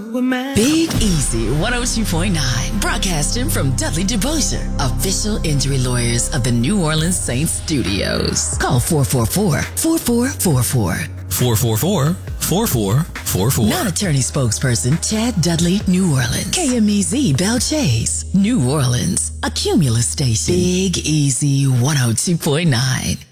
with mine. Big Easy 102.9, broadcasting from Dudley DeBosier, official injury lawyers of the New Orleans Saints studios. Call 444-4444. 444-4444. Non-attorney spokesperson Chad Dudley, New Orleans. KMEZ Bell Chase, New Orleans. A Cumulus station. Big Easy 102.9.